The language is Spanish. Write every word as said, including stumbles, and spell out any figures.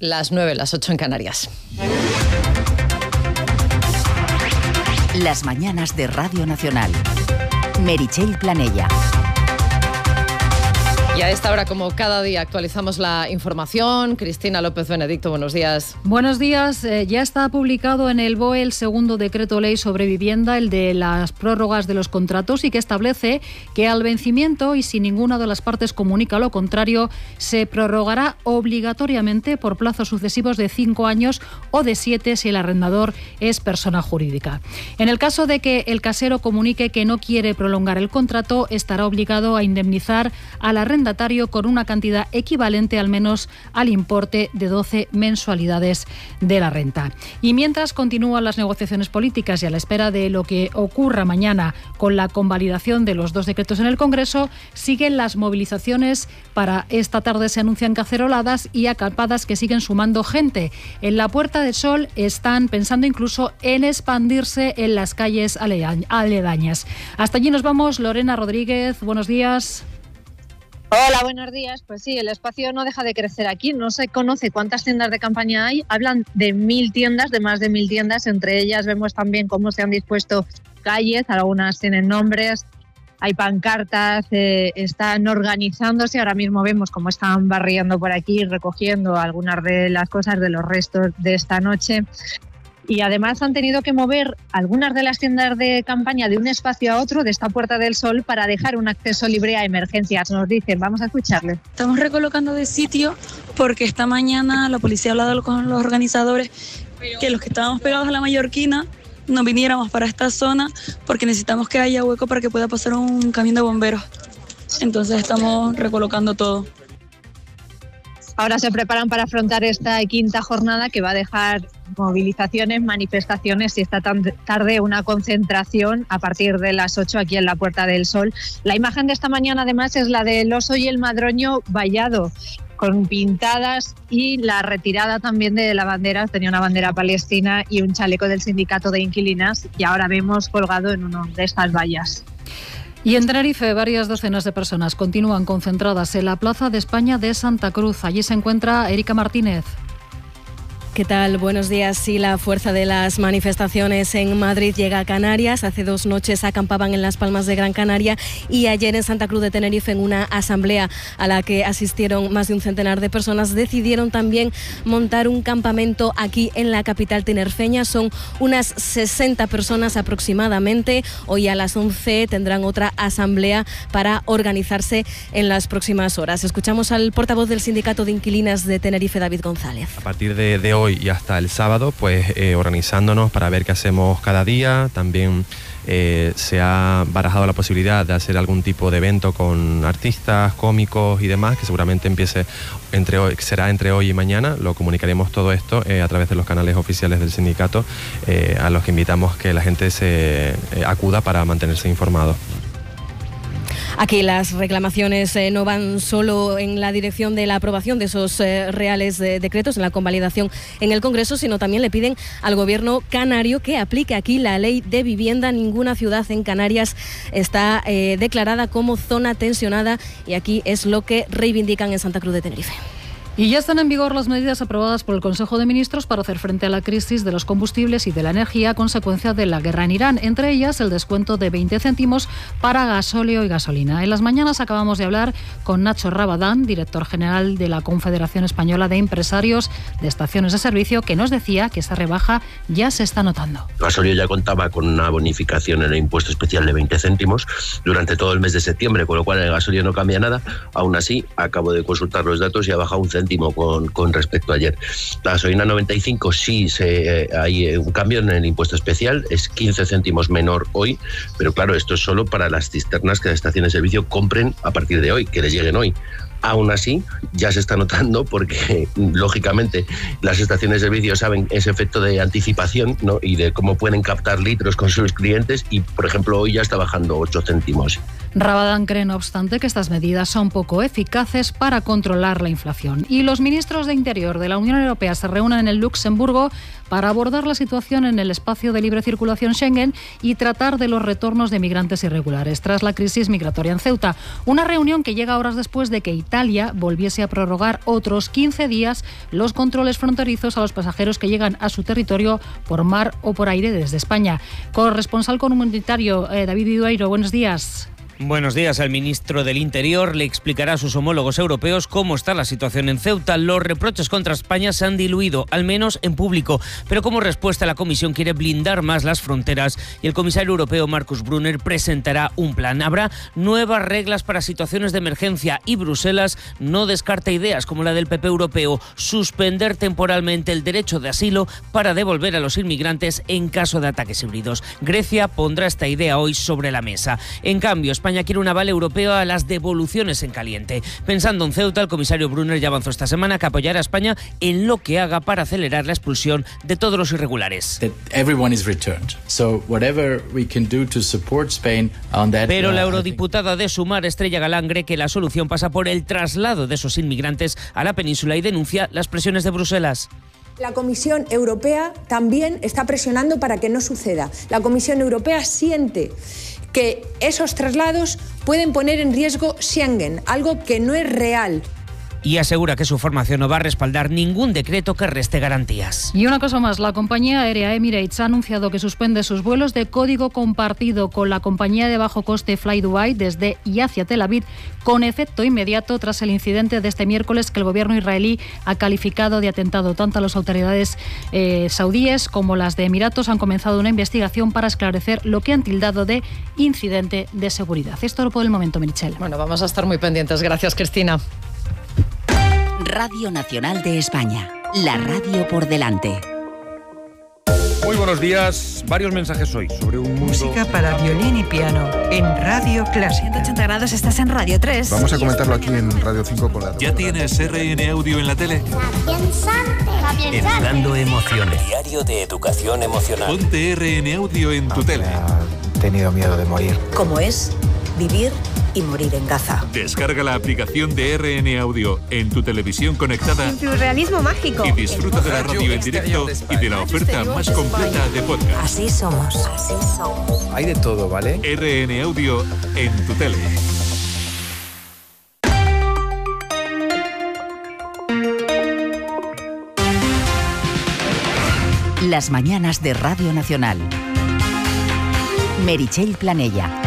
las nueve, las ocho en Canarias. Las mañanas de Radio Nacional. Meritxell Planella. Y a esta hora, como cada día, actualizamos la información. Cristina López Benedicto, buenos días. Buenos días. Eh, ya está publicado en el B O E el segundo decreto ley sobre vivienda, el de las prórrogas de los contratos, y que establece que al vencimiento, y si ninguna de las partes comunica lo contrario, se prorrogará obligatoriamente por plazos sucesivos de cinco años o de siete si el arrendador es persona jurídica. En el caso de que el casero comunique que no quiere prolongar el contrato, estará obligado a indemnizar al arrendatario con una cantidad equivalente al menos al importe de doce mensualidades de la renta. Y mientras continúan las negociaciones políticas y a la espera de lo que ocurra mañana con la convalidación de los dos decretos en el Congreso, siguen las movilizaciones. Para esta tarde se anuncian caceroladas y acampadas que siguen sumando gente. En la Puerta del Sol están pensando incluso en expandirse en las calles aledañas. Hasta allí nos vamos. Lorena Rodríguez, buenos días. Hola, buenos días. Pues sí, el espacio no deja de crecer aquí. No se conoce cuántas tiendas de campaña hay. Hablan de mil tiendas, de más de mil tiendas. Entre ellas vemos también cómo se han dispuesto calles. Algunas tienen nombres, hay pancartas, eh, están organizándose. Ahora mismo vemos cómo están barriendo por aquí, recogiendo algunas de las cosas de los restos de esta noche. Y además han tenido que mover algunas de las tiendas de campaña de un espacio a otro, de esta Puerta del Sol, para dejar un acceso libre a emergencias. Nos dicen, vamos a escucharle. Estamos recolocando de sitio porque esta mañana la policía ha hablado con los organizadores que los que estábamos pegados a la Mallorquina no viniéramos para esta zona porque necesitamos que haya hueco para que pueda pasar un camión de bomberos. Entonces estamos recolocando todo. Ahora se preparan para afrontar esta quinta jornada que va a dejar movilizaciones, manifestaciones y esta tarde una concentración a partir de las ocho aquí en la Puerta del Sol. La imagen de esta mañana además es la del oso y el madroño vallado, con pintadas, y la retirada también de la bandera. Tenía una bandera palestina y un chaleco del sindicato de inquilinas, y ahora vemos colgado en una de estas vallas. Y en Tenerife, varias docenas de personas continúan concentradas en la Plaza de España de Santa Cruz. Allí se encuentra Erika Martínez. ¿Qué tal? Buenos días. Sí, la fuerza de las manifestaciones en Madrid llega a Canarias. Hace dos noches acampaban en Las Palmas de Gran Canaria y ayer en Santa Cruz de Tenerife, en una asamblea a la que asistieron más de un centenar de personas, decidieron también montar un campamento aquí en la capital tinerfeña. Son unas sesenta personas aproximadamente. Hoy a las once tendrán otra asamblea para organizarse en las próximas horas. Escuchamos al portavoz del Sindicato de Inquilinas de Tenerife, David González. A partir de, de hoy y hasta el sábado, pues eh, organizándonos para ver qué hacemos cada día. También eh, se ha barajado la posibilidad de hacer algún tipo de evento con artistas, cómicos y demás, que seguramente empiece entre hoy, será entre hoy y mañana. Lo comunicaremos todo esto eh, a través de los canales oficiales del sindicato, eh, a los que invitamos que la gente se eh, acuda para mantenerse informado. Aquí las reclamaciones eh, no van solo en la dirección de la aprobación de esos eh, reales eh, decretos, en la convalidación en el Congreso, sino también le piden al gobierno canario que aplique aquí la ley de vivienda. Ninguna ciudad en Canarias está eh, declarada como zona tensionada, y aquí es lo que reivindican en Santa Cruz de Tenerife. Y ya están en vigor las medidas aprobadas por el Consejo de Ministros para hacer frente a la crisis de los combustibles y de la energía a consecuencia de la guerra en Irán. Entre ellas, el descuento de veinte céntimos para gasóleo y gasolina. En las mañanas acabamos de hablar con Nacho Rabadán, director general de la Confederación Española de Empresarios de Estaciones de Servicio, que nos decía que esta rebaja ya se está notando. Gasóleo ya contaba con una bonificación en el impuesto especial de veinte céntimos durante todo el mes de septiembre, con lo cual el gasóleo no cambia nada. Aún así, acabo de consultar los datos y ha bajado un céntimo Con, con respecto a ayer. La gasolina noventa y cinco sí se, eh, hay un cambio en el impuesto especial, es quince céntimos menor hoy, pero claro, esto es solo para las cisternas que las estaciones de servicio compren a partir de hoy, que les lleguen hoy. Aún así, ya se está notando porque, lógicamente, las estaciones de servicio saben ese efecto de anticipación, ¿no? Y de cómo pueden captar litros con sus clientes, y, por ejemplo, hoy ya está bajando ocho céntimos. Rabadán cree, no obstante, que estas medidas son poco eficaces para controlar la inflación. Y los ministros de Interior de la Unión Europea se reúnen en el Luxemburgo para abordar la situación en el espacio de libre circulación Schengen y tratar de los retornos de migrantes irregulares tras la crisis migratoria en Ceuta. Una reunión que llega horas después de que Italia volviese a prorrogar otros quince días los controles fronterizos a los pasajeros que llegan a su territorio por mar o por aire desde España. Corresponsal comunitario eh, David Idueiro, buenos días. Buenos días. El ministro del Interior le explicará a sus homólogos europeos cómo está la situación en Ceuta. Los reproches contra España se han diluido, al menos en público, pero como respuesta la Comisión quiere blindar más las fronteras y el comisario europeo Markus Brunner presentará un plan. Habrá nuevas reglas para situaciones de emergencia y Bruselas no descarta ideas como la del P P europeo, suspender temporalmente el derecho de asilo para devolver a los inmigrantes en caso de ataques híbridos. Grecia pondrá esta idea hoy sobre la mesa. En cambio, España quiere un aval europeo a las devoluciones en caliente. Pensando en Ceuta, el comisario Brunner ya avanzó esta semana que apoyará a España en lo que haga para acelerar la expulsión de todos los irregulares. Pero la eurodiputada de Sumar, Estrella Galán, cree que la solución pasa por el traslado de esos inmigrantes a la península y denuncia las presiones de Bruselas. La Comisión Europea también está presionando para que no suceda. La Comisión Europea siente que esos traslados pueden poner en riesgo Schengen, algo que no es real. Y asegura que su formación no va a respaldar ningún decreto que reste garantías. Y una cosa más, la compañía aérea Emirates ha anunciado que suspende sus vuelos de código compartido con la compañía de bajo coste Fly Dubai desde y hacia Tel Aviv, con efecto inmediato tras el incidente de este miércoles que el gobierno israelí ha calificado de atentado. Tanto las autoridades eh, saudíes como las de Emiratos han comenzado una investigación para esclarecer lo que han tildado de incidente de seguridad. Esto es por el momento, Merichel. Bueno, vamos a estar muy pendientes. Gracias, Cristina. Radio Nacional de España, la radio por delante. Muy buenos días. Varios mensajes hoy sobre un mundo... Música para violín y piano en Radio Clásica. ciento ochenta grados, estás en Radio tres. Vamos a comentarlo aquí en Radio cinco con la... ¿Ya tienes R N Audio en la tele? Educando emociones. Diario de educación emocional. Ponte R N Audio en tu tele. He tenido miedo de morir. ¿Cómo es vivir y morir en Gaza? Descarga la aplicación de R N Audio en tu televisión conectada. En tu realismo mágico. Y disfruta de la radio en directo y de la oferta más completa de podcast. Así somos, así somos. Hay de todo, ¿vale? R N Audio en tu tele. Las mañanas de Radio Nacional. Meritxell Planella.